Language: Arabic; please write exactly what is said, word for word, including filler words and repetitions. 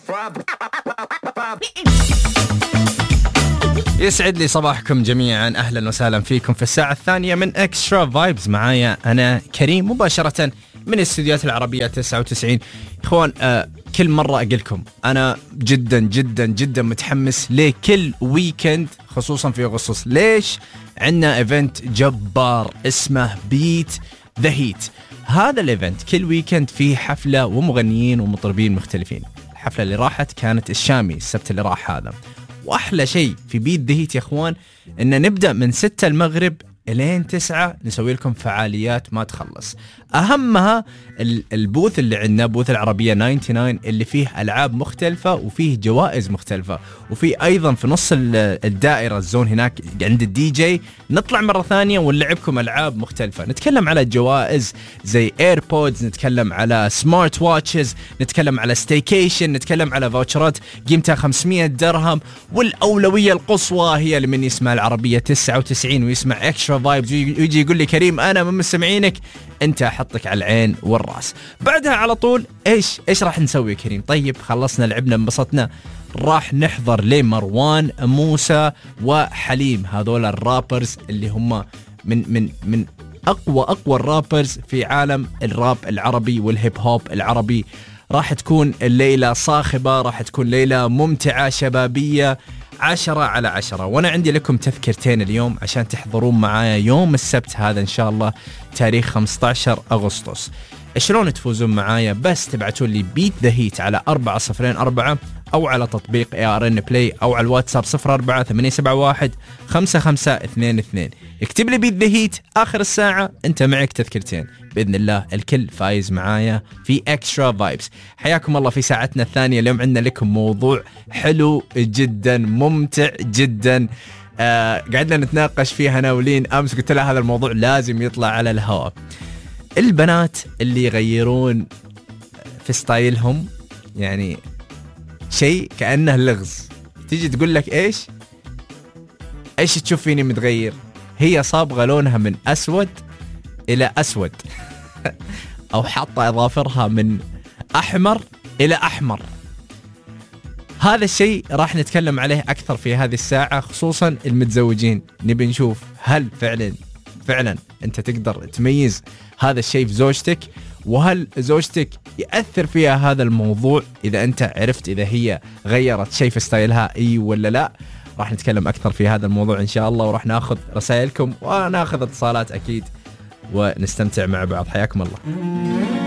يسعد لي صباحكم جميعا، أهلا وسهلا فيكم في الساعة الثانية من إكسترا فايبز. معايا أنا كريم مباشرة من الاستديوهات العربية تسعة وتسعين. إخوان، آه كل مرة أقولكم أنا جدا جدا جدا متحمس لكل ويكند خصوصا في أغسطس. ليش؟ عندنا إيفنت جبار اسمه بيت ذا هيت. هذا الإيفنت كل ويكند فيه حفلة ومغنيين ومطربين مختلفين. الحفلة اللي راحت كانت الشامي السبت اللي راح هذا. وأحلى شيء في بيت ذا هيت يا إخوان إن نبدأ من ستة المغرب إلين تسعة نسوي لكم فعاليات ما تخلص. أهمها البوث اللي عندنا، بوث العربية تسعة وتسعين، اللي فيه ألعاب مختلفة وفيه جوائز مختلفة، وفيه أيضا في نص الدائرة الزون هناك عند الدي جي نطلع مرة ثانية ونلعبكم ألعاب مختلفة. نتكلم على جوائز زي ايربودز، نتكلم على سمارت واتشز، نتكلم على ستيكيشن، نتكلم على فاوتشرات قيمتها خمسمية درهم. والأولوية القصوى هي لمن يسمع العربية تسعة وتسعين ويسمع اكسترا فايبز ويجي يقول لي كريم أنا من مستمعينك، انت احطك على العين والراس. بعدها على طول ايش ايش راح نسوي كريم؟ طيب خلصنا لعبنا انبسطنا، راح نحضر لمروان موسى وحليم، هذول الرابرز اللي هم من من من اقوى اقوى الرابرز في عالم الراب العربي والهيب هوب العربي. راح تكون الليلة صاخبة، راح تكون ليلة ممتعة شبابية عشرة على عشرة. وانا عندي لكم تذكرتين اليوم عشان تحضرون معايا يوم السبت هذا ان شاء الله تاريخ خمسة عشر أغسطس. شلون تفوزون معايا؟ بس تبعتون لي بيت ذا هيت على أربعة صفرين أربعة او على تطبيق اي ار ان بلاي او على الواتساب صفر أربعة ثمانية سبعة واحد خمسة خمسة اثنين اثنين. اكتب لي بيت ذا هيت، اخر الساعة انت معك تذكرتين باذن الله. الكل فايز معايا في اكسترا فايبس. حياكم الله في ساعتنا الثانية. اليوم عندنا لكم موضوع حلو جدا ممتع جدا. آه قعدنا نتناقش فيها انا ولين امس، قلت لها هذا الموضوع لازم يطلع على الهواء. البنات اللي يغيرون في ستايلهم، يعني شيء كأنه لغز. تيجي تقول لك ايش ايش تشوف فيني متغير؟ هي صابغة لونها من اسود الى اسود او حاطة اظافرها من احمر الى احمر. هذا الشيء راح نتكلم عليه اكثر في هذه الساعة، خصوصا المتزوجين. نبي نشوف هل فعلا فعلا انت تقدر تميز هذا الشيء في زوجتك، وهل زوجتك يأثر فيها هذا الموضوع إذا أنت عرفت إذا هي غيرت شيء في ستايلها إي ولا لا. راح نتكلم أكثر في هذا الموضوع إن شاء الله، وراح ناخذ رسائلكم وناخذ اتصالات أكيد ونستمتع مع بعض. حياكم الله.